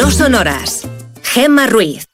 No sonoras. Gemma Ruiz.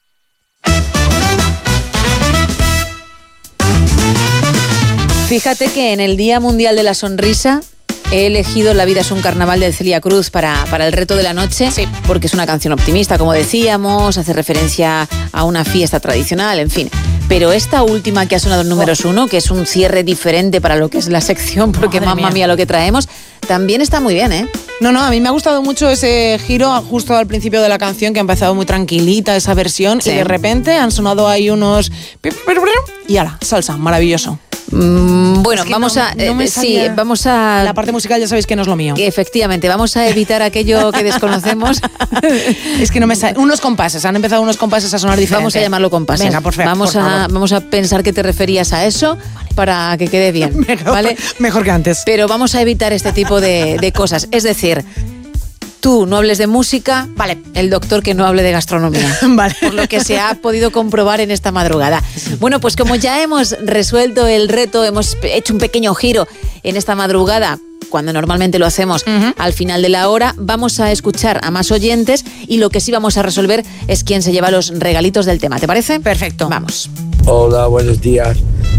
Fíjate que en el Día Mundial de la Sonrisa he elegido La vida es un carnaval de Celia Cruz para el reto de la noche, sí, porque es una canción optimista, como decíamos, hace referencia a una fiesta tradicional, en fin. Pero esta última que ha sonado en números 1, que es un cierre diferente para lo que es la sección, porque mamma mía lo que traemos, también está muy bien, ¿eh? No, a mí me ha gustado mucho ese giro justo al principio de la canción, que ha empezado muy tranquilita esa versión, sí, y de repente han sonado ahí unos... y ala, salsa, maravilloso. Bueno, es que vamos a... La parte musical ya sabéis que no es lo mío. Efectivamente, vamos a evitar aquello que desconocemos. Es que no me sale. Unos compases, han empezado unos compases a sonar diferentes. Vamos a llamarlo compases. Venga, por favor. Vamos a pensar que te referías a eso, vale, para que quede bien, ¿vale? Mejor que antes. Pero vamos a evitar este tipo de cosas. Es decir, tú no hables de música, vale, el doctor que no hable de gastronomía, vale, por lo que se ha podido comprobar en esta madrugada. Sí. Bueno, pues como ya hemos resuelto el reto, hemos hecho un pequeño giro en esta madrugada, cuando normalmente lo hacemos al final de la hora, vamos a escuchar a más oyentes y lo que sí vamos a resolver es quién se lleva los regalitos del tema. ¿Te parece? Perfecto. Vamos. Hola, buenos días.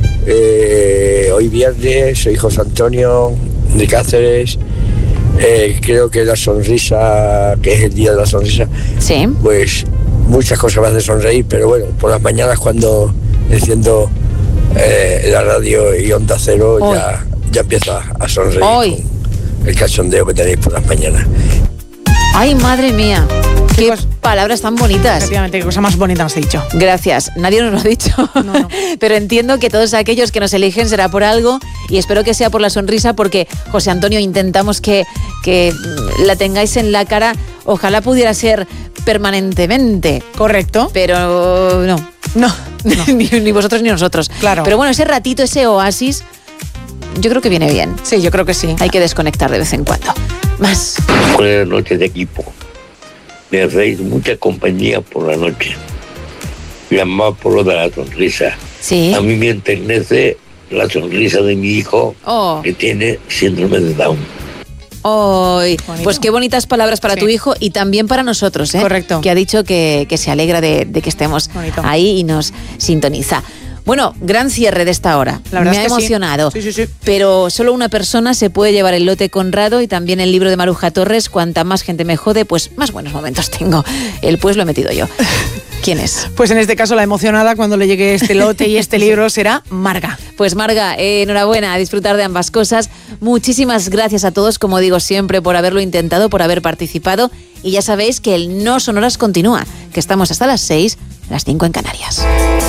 Hoy viernes, soy José Antonio de Cáceres. Creo que la sonrisa, que es el día de la sonrisa, sí, pues muchas cosas me hacen sonreír, pero bueno, por las mañanas cuando enciendo la radio y Onda Cero ya empiezo a sonreír con el cachondeo que tenéis por las mañanas. ¡Ay, madre mía! ¡Qué palabras tan bonitas! Efectivamente, qué cosa más bonita nos ha dicho. Gracias. Nadie nos lo ha dicho. No. Pero entiendo que todos aquellos que nos eligen será por algo y espero que sea por la sonrisa porque, José Antonio, intentamos que la tengáis en la cara. Ojalá pudiera ser permanentemente. Correcto. Pero no. ni vosotros ni nosotros. Claro. Pero bueno, ese ratito, ese oasis, yo creo que viene bien. Sí, yo creo que sí. Hay que desconectar de vez en cuando. Más. Buenas noches de equipo. Me hacéis mucha compañía por la noche. Llamaba por lo de la sonrisa. Sí. A mí me enternece la sonrisa de mi hijo que tiene síndrome de Down. Pues qué bonitas palabras para tu hijo y también para nosotros, ¿eh? Correcto. Que ha dicho que se alegra de que estemos ahí y nos sintoniza. Bueno, gran cierre de esta hora. La verdad me ha emocionado. Sí. Pero solo una persona se puede llevar el lote Conrado y también el libro de Maruja Torres. Cuanta más gente me jode, pues más buenos momentos tengo. El pues lo he metido yo. ¿Quién es? Pues en este caso la emocionada cuando le llegue este lote y este libro será Marga. Pues Marga, enhorabuena, a disfrutar de ambas cosas. Muchísimas gracias a todos, como digo siempre, por haberlo intentado, por haber participado. Y ya sabéis que el No Sonoras continúa, que estamos hasta las 6, las 5 en Canarias.